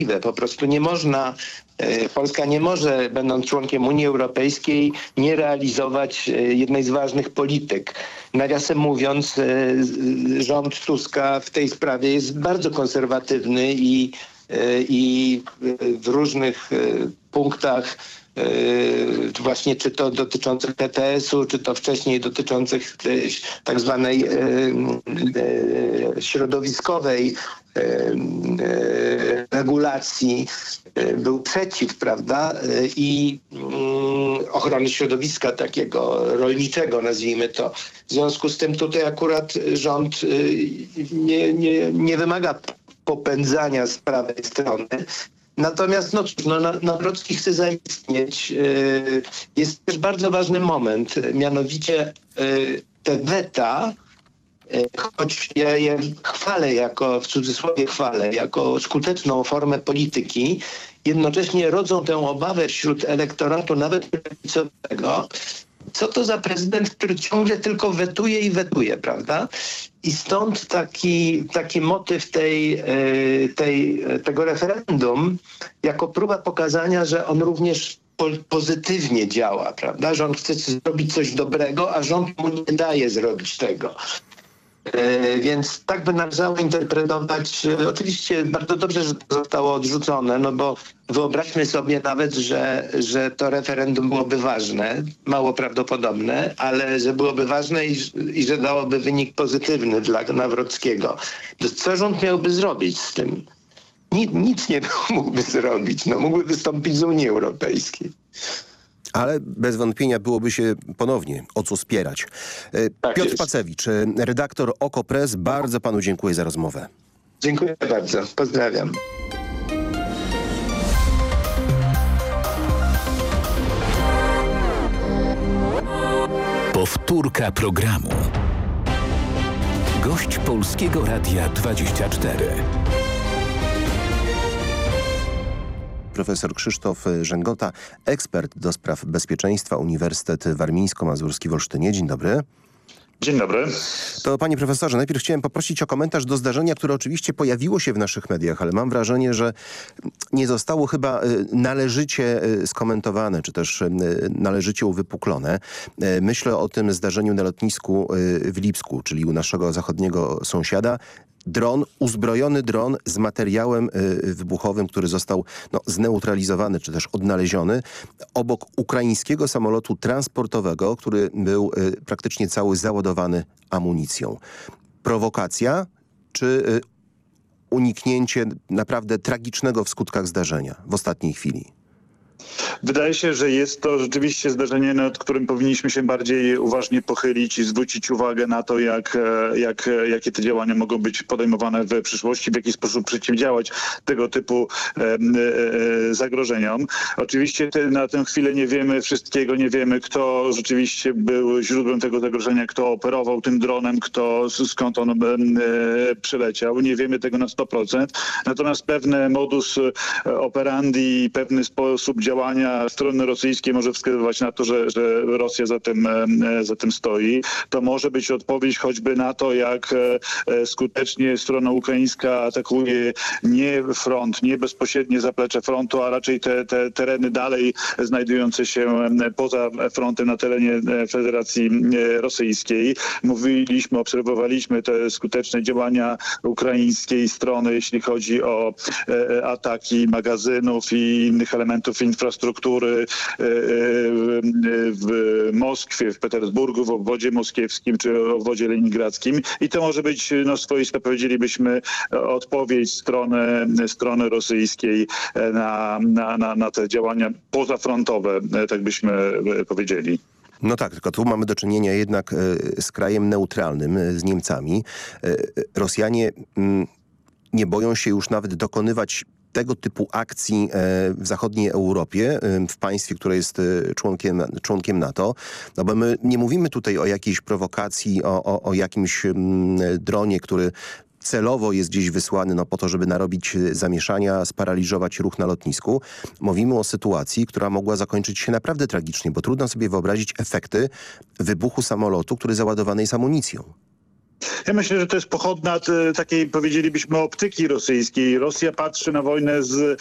niemożliwe. Po prostu nie można, Polska nie może, będąc członkiem Unii Europejskiej, nie realizować jednej z ważnych polityk. Nawiasem mówiąc, rząd Tuska w tej sprawie jest bardzo konserwatywny i w różnych punktach, właśnie czy to dotyczących ETS-u, czy to wcześniej dotyczących tak zwanej środowiskowej regulacji, był przeciw, prawda, i ochrony środowiska takiego rolniczego, nazwijmy to. W związku z tym tutaj akurat rząd nie wymaga popędzania z prawej strony. Natomiast Nawrocki chce zaistnieć. Jest też bardzo ważny moment, mianowicie te weta, choć ja je chwalę w cudzysłowie chwalę, jako skuteczną formę polityki, jednocześnie rodzą tę obawę wśród elektoratu, nawet prawicowego, co to za prezydent, który ciągle tylko wetuje i wetuje, prawda? I stąd taki motyw tego referendum jako próba pokazania, że on również pozytywnie działa, prawda? Że on chce zrobić coś dobrego, a rząd mu nie daje zrobić tego. Więc tak by należało interpretować. Oczywiście bardzo dobrze, że to zostało odrzucone, no bo wyobraźmy sobie nawet, że to referendum byłoby ważne, mało prawdopodobne, ale że byłoby ważne i że dałoby wynik pozytywny dla Nawrockiego. To co rząd miałby zrobić z tym? Nic nie mógłby zrobić. No, mógłby wystąpić z Unii Europejskiej. Ale bez wątpienia byłoby się ponownie o co spierać. Tak Piotr jest. Pacewicz, redaktor OKO.press, bardzo panu dziękuję za rozmowę. Dziękuję bardzo. Pozdrawiam. Powtórka programu. Gość Polskiego Radia 24. Profesor Krzysztof Rzęgota, ekspert do spraw bezpieczeństwa, Uniwersytet Warmińsko-Mazurski w Olsztynie. Dzień dobry. Dzień dobry. To panie profesorze, najpierw chciałem poprosić o komentarz do zdarzenia, które oczywiście pojawiło się w naszych mediach, ale mam wrażenie, że nie zostało chyba należycie skomentowane, czy też należycie uwypuklone. Myślę o tym zdarzeniu na lotnisku w Lipsku, czyli u naszego zachodniego sąsiada. Uzbrojony dron z materiałem wybuchowym, który został zneutralizowany, czy też odnaleziony obok ukraińskiego samolotu transportowego, który był praktycznie cały załadowany amunicją. Prowokacja czy uniknięcie naprawdę tragicznego w skutkach zdarzenia w ostatniej chwili? Wydaje się, że jest to rzeczywiście zdarzenie, nad którym powinniśmy się bardziej uważnie pochylić i zwrócić uwagę na to, jakie te działania mogą być podejmowane w przyszłości, w jaki sposób przeciwdziałać tego typu zagrożeniom. Oczywiście na tę chwilę nie wiemy wszystkiego, nie wiemy, kto rzeczywiście był źródłem tego zagrożenia, kto operował tym dronem, skąd on przyleciał. Nie wiemy tego na 100%. Natomiast pewne modus operandi i pewny sposób działania strony rosyjskiej może wskazywać na to, że Rosja za tym stoi. To może być odpowiedź choćby na to, jak skutecznie strona ukraińska atakuje nie front, nie bezpośrednie zaplecze frontu, a raczej te tereny dalej znajdujące się poza frontem na terenie Federacji Rosyjskiej. Obserwowaliśmy te skuteczne działania ukraińskiej strony, jeśli chodzi o ataki magazynów i innych elementów infrastruktury w Moskwie, w Petersburgu, w obwodzie moskiewskim czy obwodzie leningradzkim. I to może być swoista, powiedzielibyśmy, odpowiedź strony rosyjskiej na te działania pozafrontowe, tak byśmy powiedzieli. No tak, tylko tu mamy do czynienia jednak z krajem neutralnym, z Niemcami. Rosjanie nie boją się już nawet dokonywać tego typu akcji w zachodniej Europie, w państwie, które jest członkiem NATO. No bo my nie mówimy tutaj o jakiejś prowokacji, o jakimś dronie, który celowo jest gdzieś wysłany po to, żeby narobić zamieszania, sparaliżować ruch na lotnisku. Mówimy o sytuacji, która mogła zakończyć się naprawdę tragicznie, bo trudno sobie wyobrazić efekty wybuchu samolotu, który załadowany jest amunicją. Ja myślę, że to jest pochodna takiej, powiedzielibyśmy, optyki rosyjskiej. Rosja patrzy na wojnę z